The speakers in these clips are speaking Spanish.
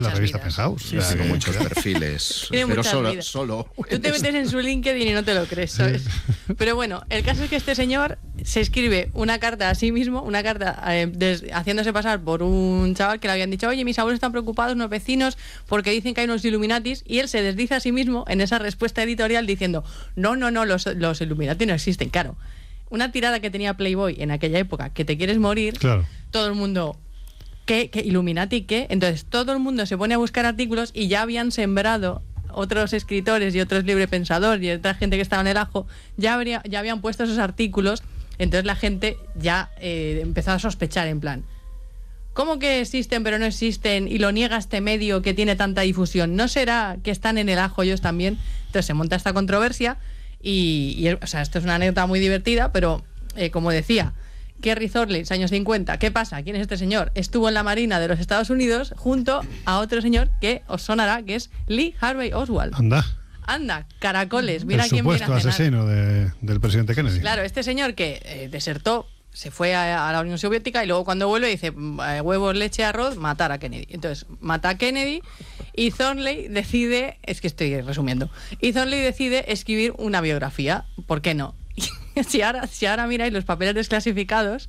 La revista Penthouse. Sí, tengo muchos perfiles, pero solo. Tú te metes en su LinkedIn y no te lo crees, ¿sabes? Pero bueno, el caso es que este señor se escribe una carta a sí mismo, una carta haciéndose pasar por un chaval que le habían dicho, oye, mis abuelos están preocupados, unos vecinos, porque dicen que hay unos Illuminatis, y él se desdice a sí mismo en esa respuesta editorial diciendo, no, los Illuminati no existen, claro. Una tirada que tenía Playboy en aquella época, que te quieres morir, claro. Todo el mundo... ¿Qué Illuminati qué? Entonces todo el mundo se pone a buscar artículos y ya habían sembrado otros escritores y otros librepensadores y otra gente que estaba en el ajo, ya habían puesto esos artículos, entonces la gente ya empezó a sospechar en plan, ¿cómo que existen pero no existen y lo niega este medio que tiene tanta difusión? ¿No será que están en el ajo ellos también? Entonces se monta esta controversia y o sea, esto es una anécdota muy divertida, pero como decía, Kerry Thornley, años 50. ¿Qué pasa? ¿Quién es este señor? Estuvo en la Marina de los Estados Unidos junto a otro señor que os sonará, que es Lee Harvey Oswald. Anda, caracoles. Mira quién viene a cenar. El supuesto asesino del presidente Kennedy. Claro, este señor que desertó, se fue a la Unión Soviética y luego cuando vuelve dice, huevos, leche, arroz, matar a Kennedy. Entonces, mata a Kennedy y Thornley decide, es que estoy resumiendo, y Thornley decide escribir una biografía. ¿Por qué no? Si ahora miráis los papeles desclasificados,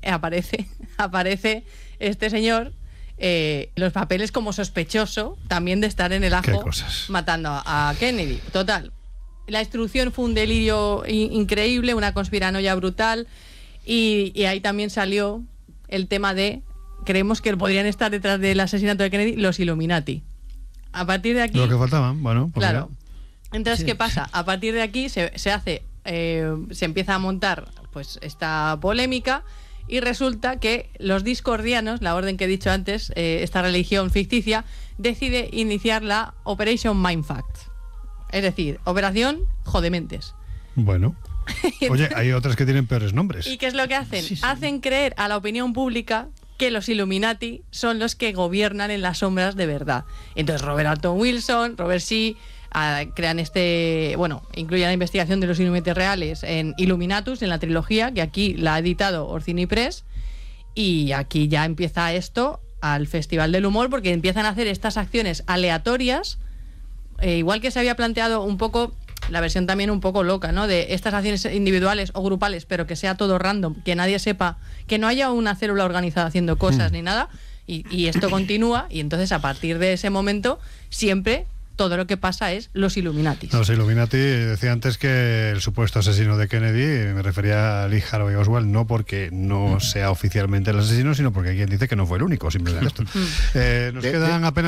aparece este señor, los papeles como sospechoso también de estar en el ajo matando a Kennedy. Total, la instrucción fue un delirio increíble, una conspiranoia brutal, y ahí también salió el tema de, creemos que podrían estar detrás del asesinato de Kennedy los Illuminati. A partir de aquí... Lo que faltaban, bueno, pues claro. Entonces, ¿qué pasa? A partir de aquí se empieza a montar pues esta polémica y resulta que los discordianos, la orden que he dicho antes, esta religión ficticia, decide iniciar la Operation Mindfact. Es decir, Operación Jodementes. Bueno. Oye, hay otras que tienen peores nombres. ¿Y qué es lo que hacen? Hacen creer a la opinión pública que los Illuminati son los que gobiernan en las sombras de verdad. Entonces Robert Anton Wilson, Robert Shea, crean incluyen la investigación de los Illuminati reales en Illuminatus, en la trilogía, que aquí la ha editado Orsini Press, y aquí ya empieza esto al Festival del Humor, porque empiezan a hacer estas acciones aleatorias, igual que se había planteado un poco la versión también un poco loca, ¿no? De estas acciones individuales o grupales, pero que sea todo random, que nadie sepa, que no haya una célula organizada haciendo cosas ni nada, y esto continúa, y entonces a partir de ese momento siempre todo lo que pasa es los Illuminati. Los Illuminati, decía antes que el supuesto asesino de Kennedy, me refería a Lee Harvey Oswald, no porque no sea oficialmente el asesino, sino porque hay quien dice que no fue el único, simplemente esto. Nos quedan apenas